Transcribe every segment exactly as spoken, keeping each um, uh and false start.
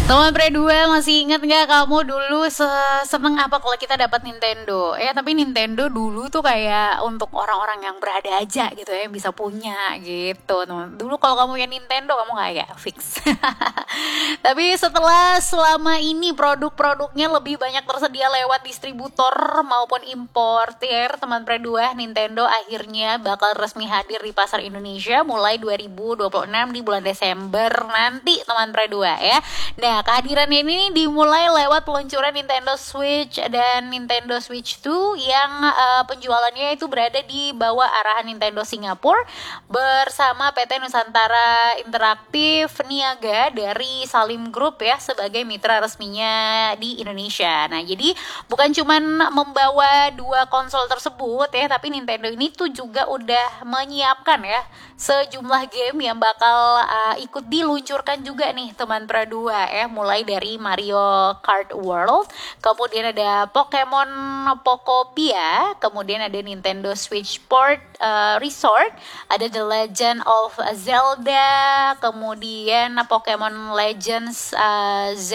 Teman Pre dua, masih ingat nggak kamu dulu se- seneng apa kalau kita dapat Nintendo? Ya tapi Nintendo dulu tuh kayak untuk orang-orang yang berada aja gitu ya, yang bisa punya gitu. Teman. Dulu kalau kamu yang Nintendo kamu kayak fix. Tapi setelah selama ini produk-produknya lebih banyak tersedia lewat distributor maupun importir, teman Pre dua, Nintendo akhirnya bakal resmi hadir di pasar Indonesia mulai dua ribu dua puluh enam di bulan Desember nanti, teman Pre dua ya. Nah, kehadiran ini dimulai lewat peluncuran Nintendo Switch dan Nintendo Switch dua yang uh, penjualannya itu berada di bawah arahan Nintendo Singapura bersama P T Nusantara Interaktif Niaga dari Salim Group ya sebagai mitra resminya di Indonesia. Nah, jadi bukan cuman membawa dua konsol tersebut ya, tapi Nintendo ini tuh juga udah menyiapkan ya sejumlah game yang bakal uh, ikut diluncurkan juga nih teman Pra dua ya, mulai dari Mario Kart World, kemudian ada Pokemon Pokopia, kemudian ada Nintendo Switch Sport uh, Resort, ada The Legend of Zelda, kemudian Pokemon Legends uh, Z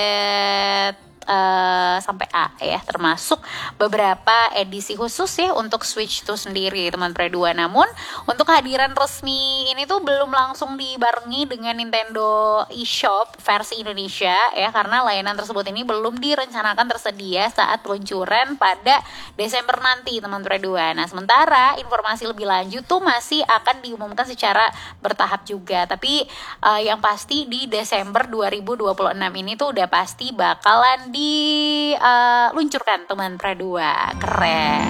Uh, sampai A ya, termasuk beberapa edisi khusus ya untuk Switch itu sendiri teman Pre dua. Namun untuk kehadiran resmi ini tuh belum langsung dibarengi dengan Nintendo eShop versi Indonesia ya, karena layanan tersebut ini belum direncanakan tersedia saat peluncuran pada Desember nanti teman Pre dua. Nah, sementara informasi lebih lanjut tuh masih akan diumumkan secara bertahap juga, tapi uh, yang pasti di Desember dua ribu dua puluh enam ini tuh udah pasti bakalan diluncurkan uh, teman Pra dua. Keren.